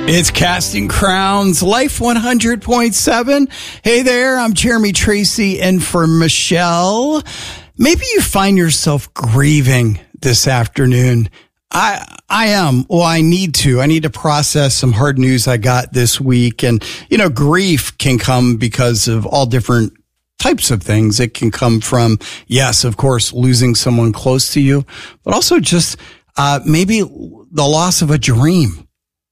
It's Casting Crowns, Life 100.7. Hey there, I'm Jeremy Tracy, and for Michelle, maybe you find yourself grieving this afternoon. I am. Well, I need to process some hard news I got this week. And, grief can come because of all different types of things. It can come from, yes, of course, losing someone close to you, but also just maybe the loss of a dream.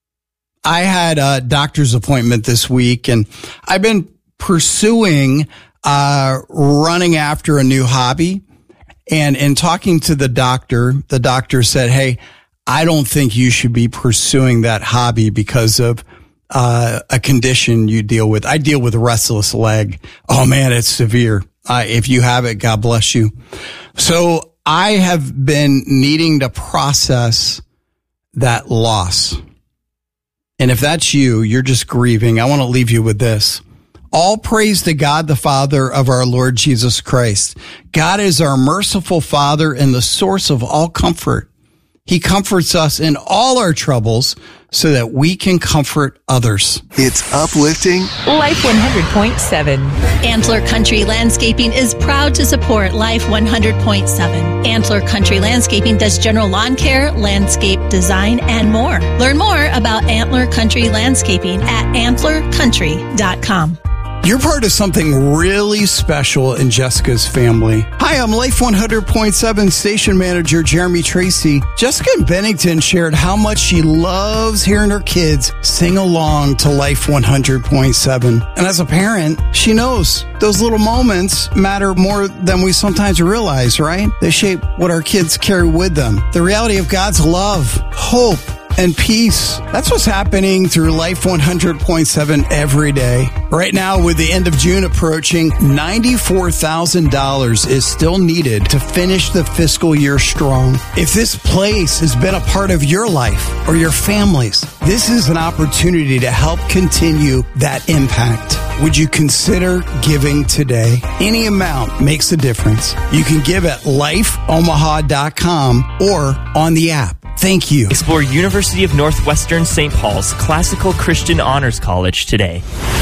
I had a doctor's appointment this week, and I've been pursuing running after a new hobby. And in talking to the doctor said, hey, I don't think you should be pursuing that hobby because of a condition you deal with. I deal with a restless leg. Oh, man, it's severe. If you have it, God bless you. So I have been needing to process that loss. And if that's you, you're just grieving. I want to leave you with this. All praise to God, the Father of our Lord Jesus Christ. God is our merciful Father and the source of all comfort. He comforts us in all our troubles so that we can comfort others. It's uplifting. Life 100.7. Antler Country Landscaping is proud to support Life 100.7. Antler Country Landscaping does general lawn care, landscape design, and more. Learn more about Antler Country Landscaping at antlercountry.com. You're part of something really special in Jessica's family. Hi, I'm Life 100.7 station manager Jeremy Tracy. Jessica in Bennington shared how much she loves hearing her kids sing along to Life 100.7. And as a parent, she knows those little moments matter more than we sometimes realize, right? They shape what our kids carry with them. The reality of God's love, hope, and peace. That's what's happening through Life 100.7 every day. Right now, with the end of June approaching, $94,000 is still needed to finish the fiscal year strong. If this place has been a part of your life or your family's, this is an opportunity to help continue that impact. Would you consider giving today? Any amount makes a difference. You can give at lifeomaha.com or on the app. Thank you. Explore University of Northwestern St. Paul's Classical Christian Honors College today.